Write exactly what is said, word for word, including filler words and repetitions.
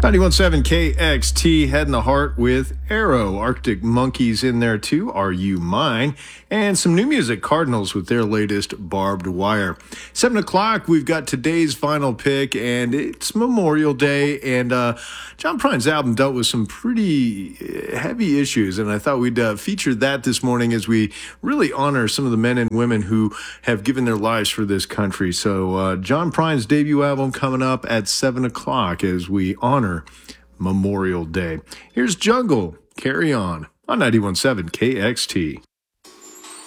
ninety-one point seven K X T, Head in the Heart with Arrow. Arctic Monkeys in there too, Are You Mine? And some new music, Cardinals with their latest Barbed Wire. Seven o'clock, we've got today's final pick, and it's Memorial Day, and uh, John Prine's album dealt with some pretty heavy issues, and I thought we'd uh, feature that this morning as we really honor some of the men and women who have given their lives for this country. So uh, John Prine's debut album coming up at seven o'clock as we honor Memorial Day. Here's Jungle, Carry On, on ninety-one point seven K X T.